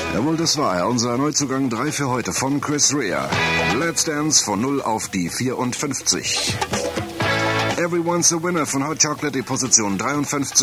Jawohl, das war er. Unser Neuzugang 3 für heute von Chris Rea. Let's Dance von 0 auf die 54. Everyone's a Winner von Hot Chocolate, die Position 53.